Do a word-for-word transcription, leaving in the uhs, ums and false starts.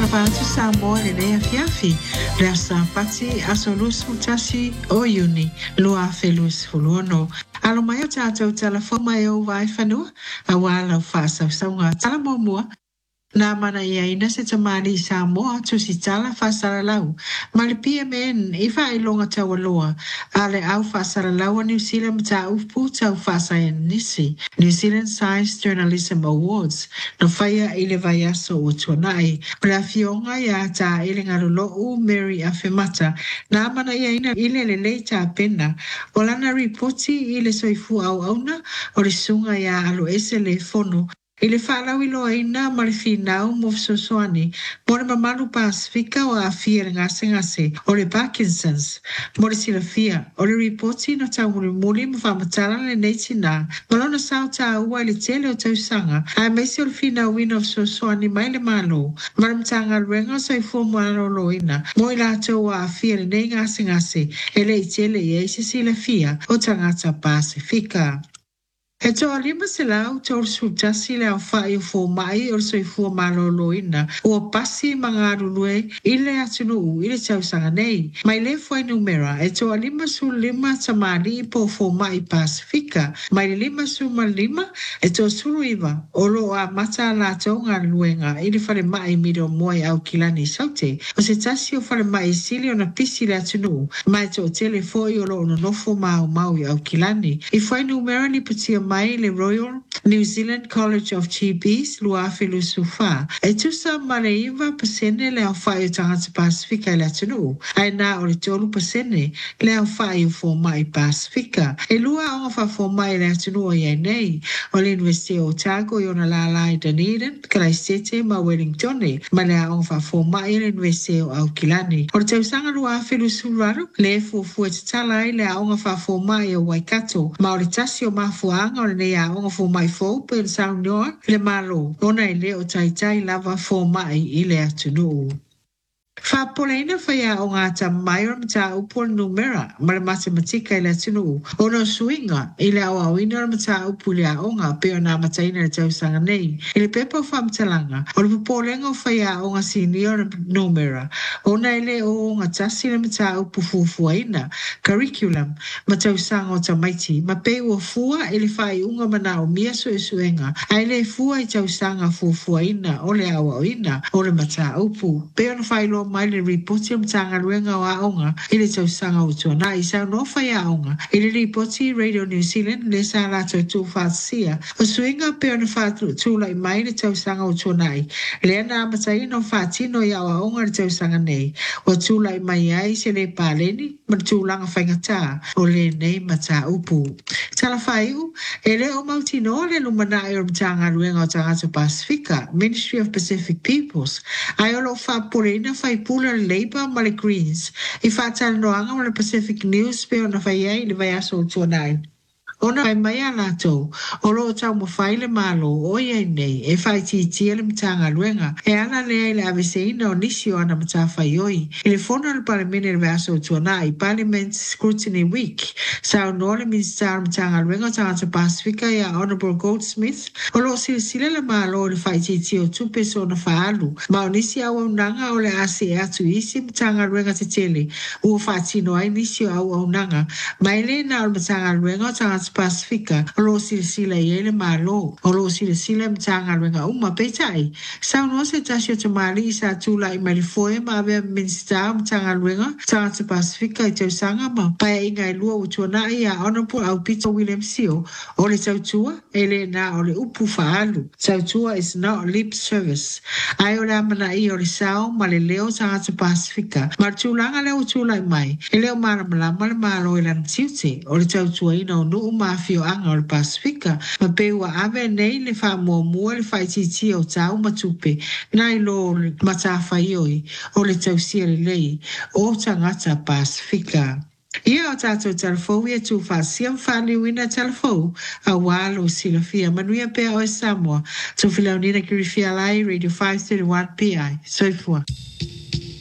Malapatu Samoa le lea fiafi. Lea sa pati asolus mutasi o yuni. Lua felus fuluono. Alo mai o tātou telefona e o vai whanua. A wala o whaasau saunga tala momua. Na mana ia ina se tamari Samoa tu si tala whaasara lau. Mali pia men iwa ilonga tawa loa. Ale au whaasara lau a New Zealand ta upu tau whaasaya nisi. New Zealand Science Journalism Awards. No whaia ile vai aso o tuanai. Prea fionga ia ta ile ngarulo u Mary Afemata. Na mana ia ina ile le lei ta pena. O lana ripoti ile soifu au auna. O le sunga ia alo ese le fono. Ile whalau ilo aina marifinau mo sosoani. Mone mamalu Pasifika o a fia ngase ngase. O le Parkinson's. Mone sila fia. O le reporti no tau muli muli mo whamatala le neiti na. Malona sao ta ua le tele o tau sanga. A meisi o le fina wina o sosoani mai le malo. Maramtanga renga sa i fuo mwano loina. Mo ila ato a fia le nei ngase ngase. Ele i tele i eisi sila fia o tangata Pasifika. E toa lima se lau tō sutasi le au whai o fō mai o soi fua malolo ina. Ua pasi mga arulue ile atunu u ile tau sanga nei. Mai le fwai numera e toa lima su lima tamari po fō mai Pasifika. Mai le lima su ma lima e toa suru iwa. O lo a mata la tau ngā luenga ile whare mai miro moe au kilani saute. O se tasi o whare mai sili o na pisi le atunu. Mai tō tele fōi o lo no nofo mau mau i au kilani. I fwai numera ni putia mai le Royal New Zealand College of G Ps lua filosofa. E tusa mareiva pasene le au whai o tangata Pasifika le atunu. Ai nā o le tolu pasene le au whai o fō mai Pasifika. E lua o ngā fō mai le atunu o iai nei. O le University o Otago i ona lalai Dunedin, Christchurch ma Wellington. Ma le au ngā fō mai le University o Aukilani. O le tausanga lua filosofaru le fufu e tatalai le au ngā fō mai o Waikato. Ma o le tasi o mafuanga o le nei a onga fō mai fō pe sao noa le malo. Ona i le o taitai lava fō mai i le atunu. Whapoleina whaia o ngā ta mai o mta upo numera ma le matematika i le atunu. Ona suinga i le au awina o mta upo le aonga pe o nā mataina le tausanga nei. I le pepa o whamtalanga o le pupolenga o whaia o ngā senior numera. Ona i le o ngā tasi le mta upo fufuaina curriculum ma tausanga o tamaiti. Ma pe ua fua i le whai unga mana o mia so e suenga. Ai le fua i tausanga fufuaina o le au awina o le mta upo. Pe o na whai lo mai le ripoti o mtanga ruenga o aonga i le tausanga o tuana i sao no whai aonga. I le ripoti Radio New Zealand le sa lato tū whaatsia. O suinga pe o na whaatu tūla i mai le tausanga o tuana i. Le ana amatai no whaatino i au aonga le tausanga nei. O tūla i mai ai se le pāleni ma tūlanga whaingata o le nei mata upu. Tala whaiu, e le o mautino le lumana i o mtanga ruenga o tangata Pasifika, Ministry of Pacific Peoples. Ai o lo whaporena whai pula le Labour ma le Greens. I whaatala noanga ma le Pacific News pe o na whai ai le vai aso o tuanai. Ona ai mai ala tau, o lo tau mo whai le malo o iai nei, e whai ti tia le mtanga luenga, e ala le ai le aviseina o nisi o ana mta whai oi. I le fono le palemene le vaso tuana i Parliament Scrutiny Week, sa o no le minister mtanga luenga o tangata Pasifika ia Honourable Goldsmith, o lo sila sila le malo o le whai ti tia o tupe so na whaalu, ma o nisi au au nanga o le asi e atu isi mtanga luenga te tele, ua whaatino ai nisi o au au nanga, ma ele na o mtanga luenga o tangata Pasifika, o lo sila sila i ele malo, o lo sila sila mtanga luenga uma peitai. Sao no se tasio tamari i sa tula i marifoe ma avea minsta mtanga luenga, tangata Pasifika i tau sanga ma, paia inga i lua utuana i a Honourable au Peter William Sio, o le tautua, ele na o le upu faalu. Tautua is not lip service. Ai o le amana i o le sao ma le leo tangata Pasifika, ma tulanga leo tula i mai, e leo mara malama le malo i lan tiute, o le tautua ina o nuu mafio anga o le Pasifika, ma pe ua ave nei le wha mua mua le whai titi o tau matupe, nai lo mata whaioi o le tausia le lei o tangata Pasifika. Ia o tātou telefou ia tū whasia mwhani wina telefou a walo silafia manuia pea o e Samoa. Tō whilaunina ki rifia lai Radio five thirty-one P I. Soifua.